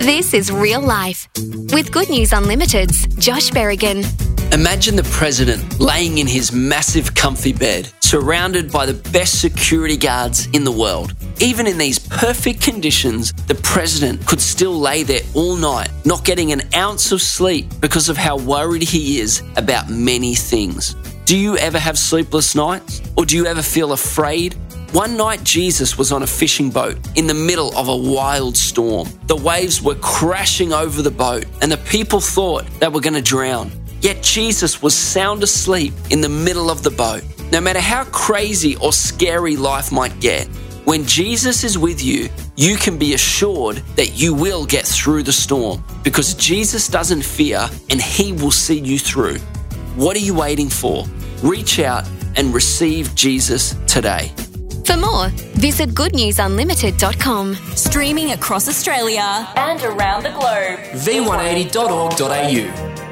This is Real Life with Good News Unlimited's Josh Berrigan. Imagine the president laying in his massive comfy bed, surrounded by the best security guards in the world. Even in these perfect conditions, the president could still lay there all night, not getting an ounce of sleep because of how worried he is about many things. Do you ever have sleepless nights? Or do you ever feel afraid? One night, Jesus was on a fishing boat in the middle of a wild storm. The waves were crashing over the boat, and the people thought they were going to drown. Yet Jesus was sound asleep in the middle of the boat. No matter how crazy or scary life might get, when Jesus is with you, you can be assured that you will get through the storm because Jesus doesn't fear and he will see you through. What are you waiting for? Reach out and receive Jesus today. For more, visit goodnewsunlimited.com. Streaming across Australia and around the globe. v180.org.au